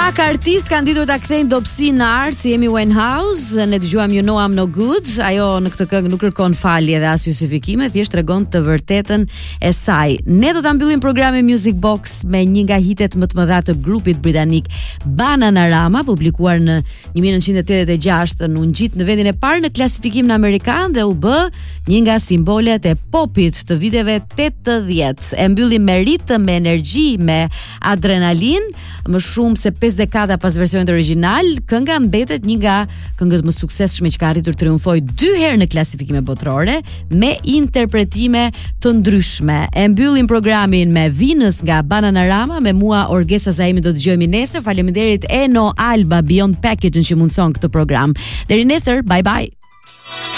Pak artist kanë ditur ta kthejnë dobësi në art, si Amy Winehouse, ne dëgjuam You Know I'm No Good. Ajo në këtë këngë nuk kërkon falje dhe as justifikime, thjesht tregon të vërtetën e saj. Ne do ta mbyllim programin Music Box me një nga hitet më të mëdha të grupit britanik Bananarama, publikuar në 1986, u ngjit në vendin e parë në klasifikimin amerikan dhe u bë një nga simbolet e popit të viteve 80. E mbyllim me ritëm, me energji, me adrenalin, më shumë se 5 dekada pas versionit origjinal, kënga mbetet një nga këngët më suksesshme që ka arritur të triumfojë 2 herë në klasifikime botërore me interpretime të ndryshme. E mbyllim programin me Venus nga Bananarama, me mua Orgesa Zaimi do të dëgjojmë nesër. Faleminderit Eno Alba Beyond Package që mundson këtë program. Deri nesër, bye bye.